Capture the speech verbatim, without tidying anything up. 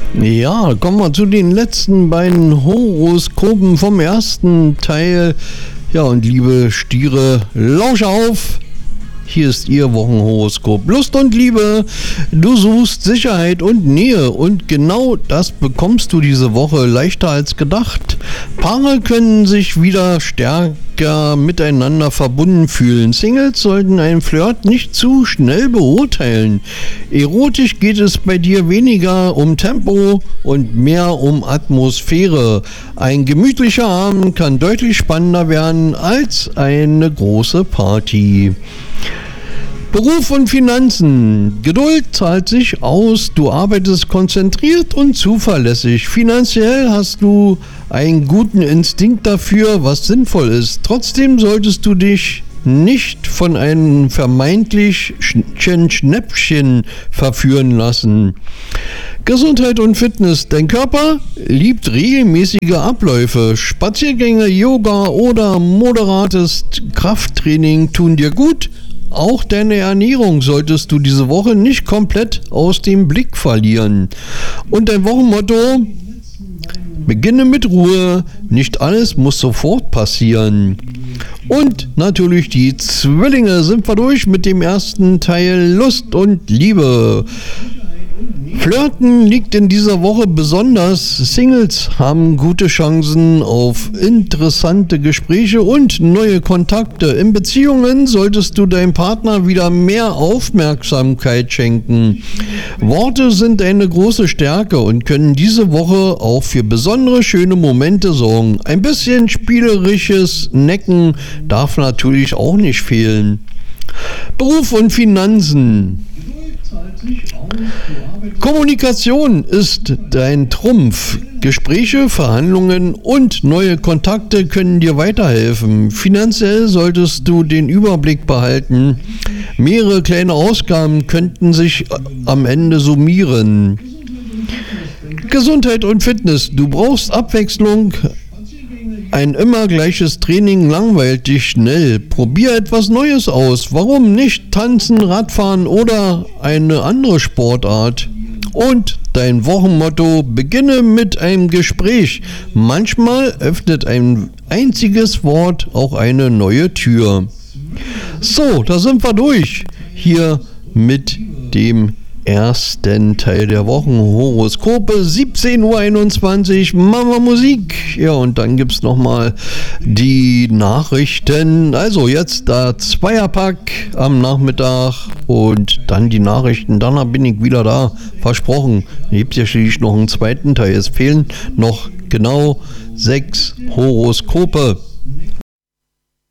Ja, kommen wir zu den letzten beiden Horoskopen vom ersten Teil. Ja, und liebe Stiere, lausch auf! Hier ist Ihr Wochenhoroskop. Lust und Liebe, du suchst Sicherheit und Nähe und genau das bekommst du diese Woche leichter als gedacht. Paare können sich wieder stärker miteinander verbunden fühlen. Singles sollten einen Flirt nicht zu schnell beurteilen. Erotisch geht es bei dir weniger um Tempo und mehr um Atmosphäre. Ein gemütlicher Abend kann deutlich spannender werden als eine große Party. Beruf und Finanzen. Geduld zahlt sich aus. Du arbeitest konzentriert und zuverlässig. Finanziell hast du einen guten Instinkt dafür, was sinnvoll ist. Trotzdem solltest du dich nicht von einem vermeintlichen Schnäppchen verführen lassen. Gesundheit und Fitness. Dein Körper liebt regelmäßige Abläufe. Spaziergänge, Yoga oder moderates Krafttraining tun dir gut. Auch deine Ernährung solltest du diese Woche nicht komplett aus dem Blick verlieren. Und dein Wochenmotto: Beginne mit Ruhe, nicht alles muss sofort passieren. Und natürlich die Zwillinge, sind wir durch mit dem ersten Teil Lust und Liebe. Flirten liegt in dieser Woche besonders. Singles haben gute Chancen auf interessante Gespräche und neue Kontakte. In Beziehungen solltest du deinem Partner wieder mehr Aufmerksamkeit schenken. Worte sind eine große Stärke und können diese Woche auch für besondere schöne Momente sorgen. Ein bisschen spielerisches Necken darf natürlich auch nicht fehlen. Beruf und Finanzen. Kommunikation ist dein Trumpf. Gespräche, Verhandlungen und neue Kontakte können dir weiterhelfen. Finanziell solltest du den Überblick behalten. Mehrere kleine Ausgaben könnten sich am Ende summieren. Gesundheit und Fitness. Du brauchst Abwechslung. Ein immer gleiches Training langweilt dich schnell. Probier etwas Neues aus. Warum nicht Tanzen, Radfahren oder eine andere Sportart? Und dein Wochenmotto: Beginne mit einem Gespräch. Manchmal öffnet ein einziges Wort auch eine neue Tür. So, da sind wir durch. Hier mit dem ersten Teil der Wochenhoroskope, siebzehn Uhr einundzwanzig, Mama Musik. Ja, und dann gibt es nochmal die Nachrichten. Also jetzt der Zweierpack am Nachmittag und dann die Nachrichten. Danach bin ich wieder da, versprochen. Gibt ja schließlich noch einen zweiten Teil. Es fehlen noch genau sechs Horoskope.